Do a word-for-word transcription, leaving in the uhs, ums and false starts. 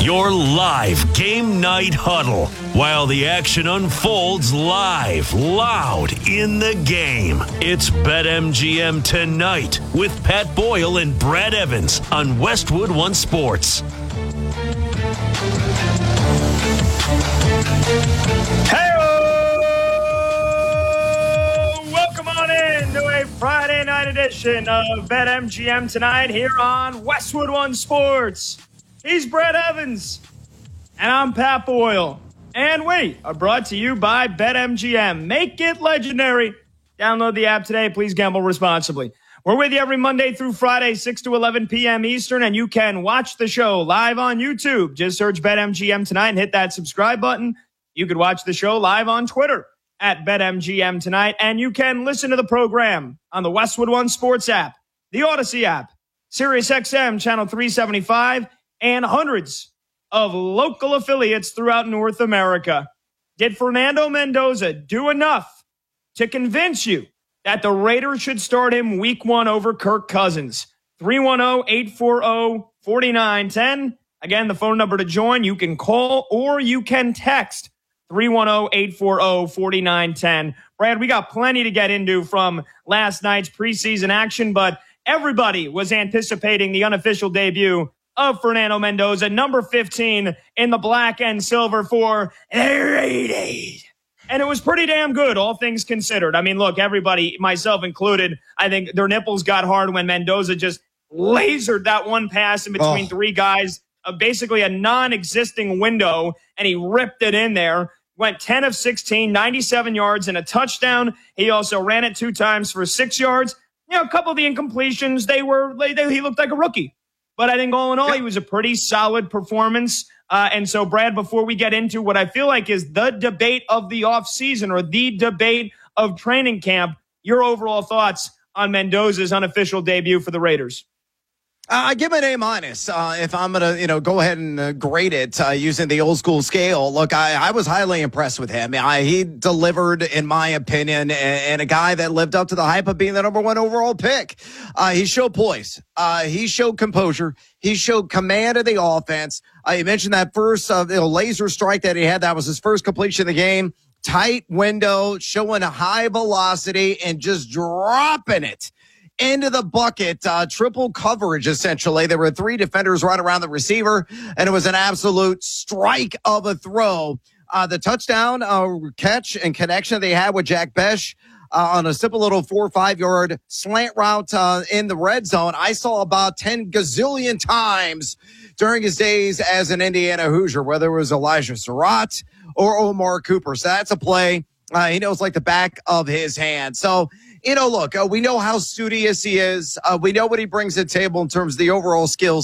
Your live game night huddle while the action unfolds live, loud in the game. It's BetMGM Tonight with Pat Boyle and Brad Evans on Westwood One Sports. Hey, welcome on in to a Friday night edition of BetMGM Tonight here on Westwood One Sports. He's Brad Evans, and I'm Pat Boyle. And we are brought to you by BetMGM. Make it legendary. Download the app today. Please gamble responsibly. We're with you every Monday through Friday, six to eleven p.m. Eastern, and you can watch the show live on YouTube. Just search BetMGM Tonight and hit that subscribe button. You could watch the show live on Twitter at BetMGM Tonight, and you can listen to the program on the Westwood One Sports app, the Odyssey app, SiriusXM Channel three seventy-five, and hundreds of local affiliates throughout North America. Did Fernando Mendoza do enough to convince you that the Raiders should start him week one over Kirk Cousins? three one zero, eight four zero, four nine one zero. Again, the phone number to join. You can call or you can text three one zero, eight four zero, four nine one zero. Brad, we got plenty to get into from last night's preseason action, but everybody was anticipating the unofficial debut of Fernando Mendoza, number fifteen in the black and silver for the Raiders. And it was pretty damn good, all things considered. I mean, look, everybody, myself included, I think their nipples got hard when Mendoza just lasered that one pass in between oh. three guys, uh, basically a non-existing window, and he ripped it in there. Went ten of sixteen, ninety-seven yards and a touchdown. He also ran it two times for six yards. You know, a couple of the incompletions, they were, they, he looked like a rookie. But I think all in all, yep. He was a pretty solid performance. Uh, and so, Brad, before we get into what I feel like is the debate of the offseason or the debate of training camp, your overall thoughts on Mendoza's unofficial debut for the Raiders? Uh, I give it an A minus. Uh, if I'm gonna, you know, go ahead and uh, grade it uh, using the old school scale. Look, I, I was highly impressed with him. I, he delivered, in my opinion, and, and a guy that lived up to the hype of being the number one overall pick. Uh, he showed poise. Uh, he showed composure. He showed command of the offense. Uh, you mentioned that first uh, you know, laser strike that he had. That was his first completion of the game. Tight window, showing a high velocity and just dropping it into the bucket, uh, triple coverage, essentially. There were three defenders right around the receiver, and it was an absolute strike of a throw. Uh, the touchdown uh, catch and connection they had with Jack Besh uh, on a simple little four or five-yard slant route uh, in the red zone, I saw about ten gazillion times during his days as an Indiana Hoosier, whether it was Elijah Surratt or Omar Cooper. So that's a play uh, he knows like the back of his hand. So, you know, look, uh, we know how studious he is. Uh, we know what he brings to the table in terms of the overall skills.